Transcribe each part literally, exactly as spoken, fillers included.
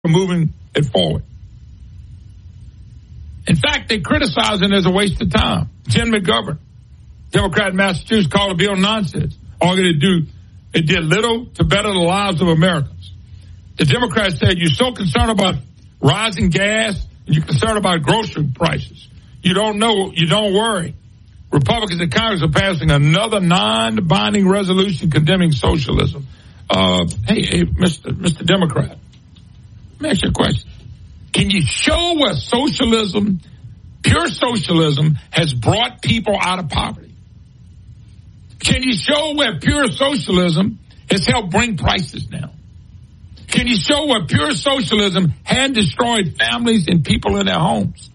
to moving it forward. In fact, they criticize it as a waste of time. Jen McGovern, Democrat in Massachusetts, called the bill nonsense. All it did do, it did little to better the lives of Americans. The Democrats said, you're so concerned about rising gas, and you're concerned about grocery prices. You don't know, you don't worry. Republicans in Congress are passing another non-binding resolution condemning socialism. Uh, hey, hey, Mister Mister Democrat, let me ask you a question. Can you show where socialism, pure socialism, has brought people out of poverty? Can you show where pure socialism has helped bring prices down? Can you show where pure socialism had destroyed families and people in their homes?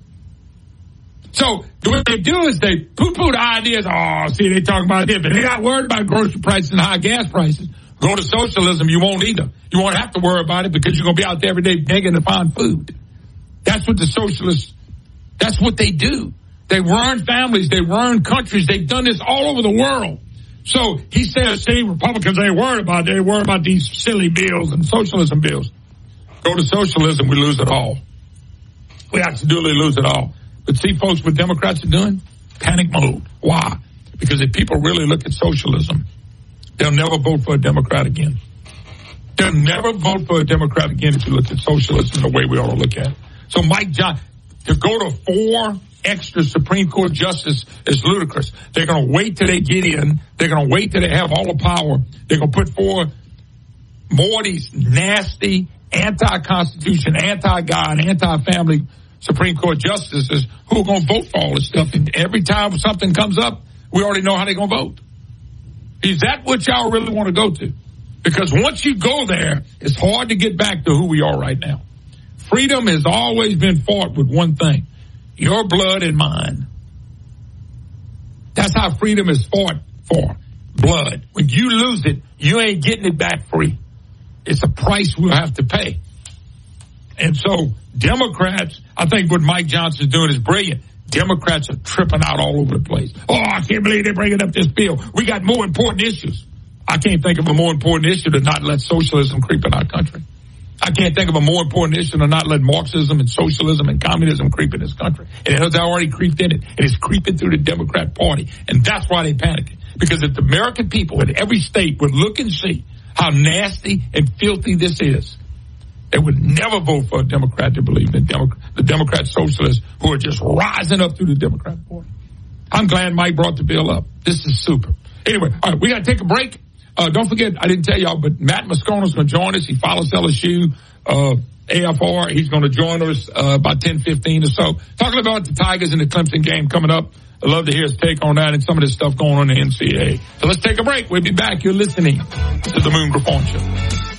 So what they do is they poo-poo the ideas. Oh, see, they talking about this, but they got worried about grocery prices and high gas prices. Go to socialism, you won't either. You won't have to worry about it because you're going to be out there every day begging to find food. That's what the socialists, that's what they do. They run families, they run countries. They've done this all over the world. So he says, see, Republicans ain't worried about it. They worry about these silly bills and socialism bills. Go to socialism, we lose it all. We absolutely lose it all. But see, folks, what Democrats are doing? Panic mode. Why? Because if people really look at socialism, they'll never vote for a Democrat again. They'll never vote for a Democrat again if you look at socialism the way we ought to look at it. So Mike Johnson, to go to four extra Supreme Court justices is ludicrous. They're going to wait till they get in. They're going to wait till they have all the power. They're going to put four more of these nasty, anti-Constitution, anti-God, anti-family Supreme Court justices who are going to vote for all this stuff. And every time something comes up, we already know how they're going to vote. Is that what y'all really want to go to? Because once you go there, it's hard to get back to who we are right now. Freedom has always been fought with one thing, your blood and mine. That's how freedom is fought for, blood. When you lose it, you ain't getting it back free. It's a price we'll have to pay. And so Democrats, I think what Mike Johnson's doing is brilliant. Democrats are tripping out all over the place. Oh, I can't believe they're bringing up this bill. We got more important issues. I can't think of a more important issue than not let socialism creep in our country. I can't think of a more important issue than not let Marxism and socialism and communism creep in this country. And it has already creeped in it. It is creeping through the Democrat Party. And that's why they're panicking. Because if the American people in every state would look and see how nasty and filthy this is, they would never vote for a Democrat to believe in Demo- the Democrat socialists who are just rising up through the Democrat Party. I'm glad Mike brought the bill up. This is super. Anyway, all right, we got to take a break. Uh, don't forget, I didn't tell y'all, but Matt Moscona's going to join us. He follows L S U, uh, A F R. He's going to join us uh, about ten fifteen or so. Talking about the Tigers and the Clemson game coming up. I'd love to hear his take on that and some of this stuff going on in the N C double A. So let's take a break. We'll be back. You're listening to the Moon Griffon Show.